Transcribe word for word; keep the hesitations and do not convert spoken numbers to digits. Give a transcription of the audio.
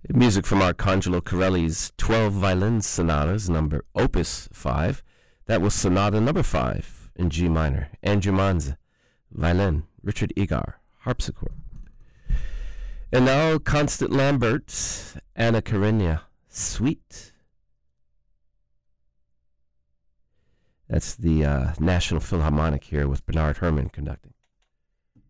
Music from Arcangelo Corelli's twelve Violin Sonatas, number Opus five. That was Sonata number five in G minor. Andrew Manza, violin. Richard Egar, harpsichord. And now Constant Lambert, Anna Karenina, Suite. That's the uh, National Philharmonic here with Bernard Herrmann conducting.